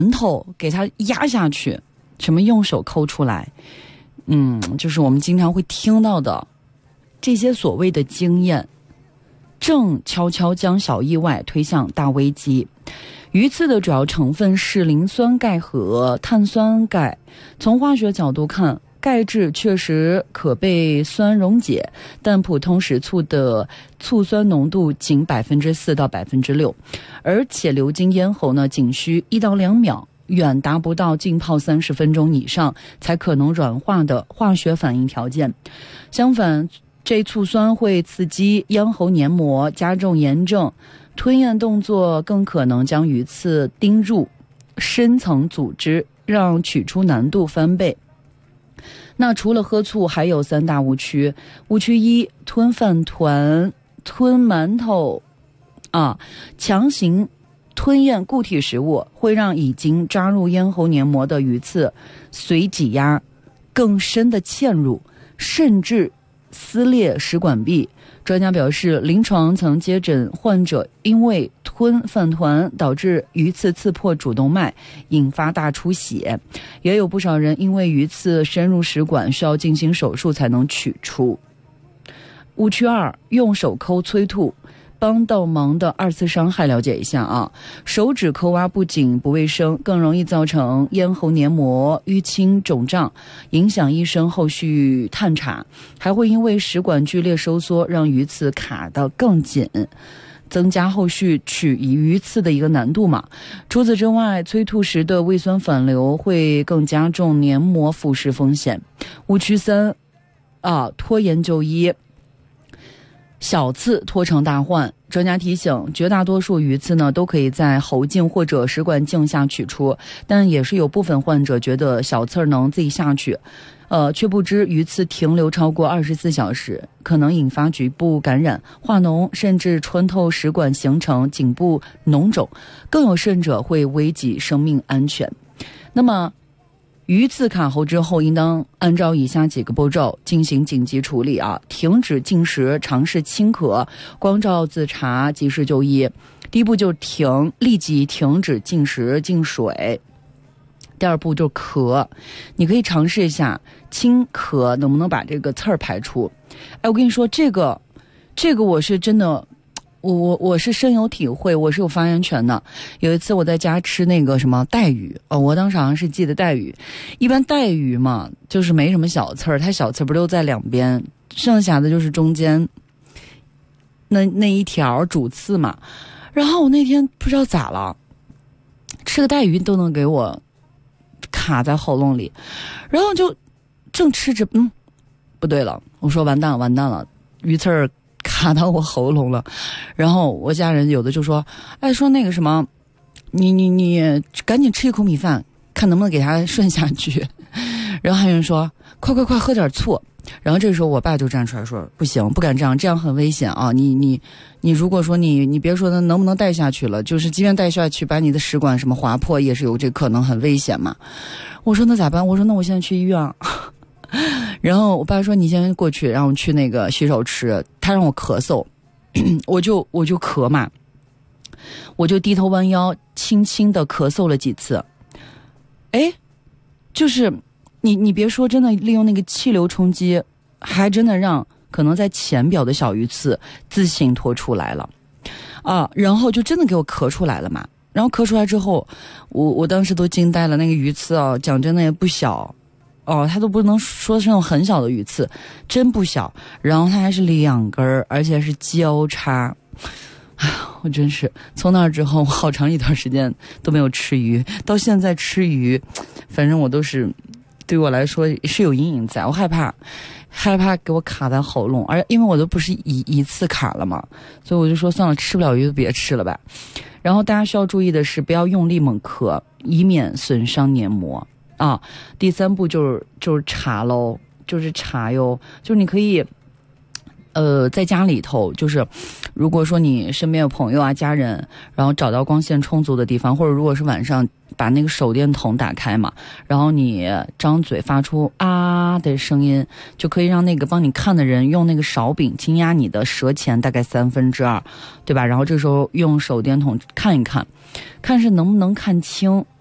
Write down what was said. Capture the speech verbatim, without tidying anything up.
头给它压下去，什么用手抠出来，嗯，就是我们经常会听到的这些所谓的经验，正悄悄将小意外推向大危机。鱼刺的主要成分是磷酸钙和碳酸钙，从化学角度看，钙质确实可被酸溶解，但普通食醋的醋酸浓度仅百分之四到百分之六，而且流经咽喉呢，仅需一到两秒，远达不到浸泡三十分钟以上才可能软化的化学反应条件。相反，这醋酸会刺激咽喉黏膜，加重炎症，吞咽动作更可能将鱼刺钉入深层组织，让取出难度翻倍。那除了喝醋，还有三大误区。误区一，吞饭团、吞馒头啊，强行吞咽固体食物会让已经扎入咽喉黏膜的鱼刺随挤压更深的嵌入，甚至撕裂食管壁。专家表示，临床曾接诊患者因为吞饭团导致鱼刺刺破主动脉，引发大出血，也有不少人因为鱼刺深入食管，需要进行手术才能取出。误区二，用手抠催吐。帮倒忙的二次伤害了解一下啊，手指抠挖不仅不卫生，更容易造成咽喉黏膜淤青肿胀，影响医生后续探查，还会因为食管剧烈收缩，让鱼刺卡得更紧，增加后续取鱼刺的一个难度嘛。除此之外，催吐时的胃酸反流会更加重黏膜腐蚀风险。误区三啊，拖延就医。小刺拖成大患，专家提醒，绝大多数鱼刺呢都可以在喉镜或者食管镜下取出，但也是有部分患者觉得小刺能自己下去，呃，却不知鱼刺停留超过二十四小时，可能引发局部感染、化脓，甚至穿透食管形成颈部脓肿，更有甚者会危及生命安全。那么鱼刺卡喉之后，应当按照以下几个步骤进行紧急处理啊：停止进食，尝试轻咳，光照自查，及时就医。第一步就停，立即停止进食、进水。第二步就咳，你可以尝试一下轻咳，能不能把这个刺儿排出？哎，我跟你说，这个，这个我是真的。我我我是深有体会，我是有发言权的。有一次我在家吃那个什么带鱼哦，我当时好像是记得带鱼，一般带鱼嘛就是没什么小刺儿，它小刺儿不都在两边，剩下的就是中间那那一条主刺嘛。然后我那天不知道咋了，吃个带鱼都能给我卡在喉咙里，然后就正吃着，嗯，不对了，我说完蛋了，完蛋了，鱼刺儿卡到我喉咙了。然后我家人有的就说，哎，说那个什么，你你你赶紧吃一口米饭，看能不能给它顺下去。然后还有人说，快快快喝点醋。然后这个时候我爸就站出来说，不行，不敢这样，这样很危险啊！你你你如果说你你别说它能不能带下去了，就是即便带下去把你的食管什么划破，也是有这可能，很危险嘛。我说那咋办？我说那我现在去医院啊。然后我爸说你先过去，让我去那个洗手池。他让我咳嗽，我就我就咳嘛，我就低头弯腰，轻轻的咳嗽了几次。哎，就是你你别说，真的利用那个气流冲击，还真的让可能在浅表的小鱼刺自行脱出来了啊，然后就真的给我咳出来了嘛。然后咳出来之后，我我当时都惊呆了，那个鱼刺啊，讲真的也不小。哦，它都不能说是那种很小的鱼刺，真不小。然后它还是两根儿，而且是交叉。哎呀，我真是从那之后，好长一段时间都没有吃鱼，到现在吃鱼，反正我都是对我来说是有阴影在，我害怕，害怕给我卡在喉咙，而因为我都不是一一次卡了嘛，所以我就说算了，吃不了鱼就别吃了吧。然后大家需要注意的是，不要用力猛咳，以免损伤黏膜。啊，第三步就是就是查喽，就是查哟，就是你可以，呃，在家里头，就是如果说你身边有朋友啊、家人，然后找到光线充足的地方，或者如果是晚上把那个手电筒打开嘛，然后你张嘴发出啊的声音，就可以让那个帮你看的人用那个勺柄轻压你的舌前大概三分之二，对吧？然后这时候用手电筒看一看，看是能不能看清。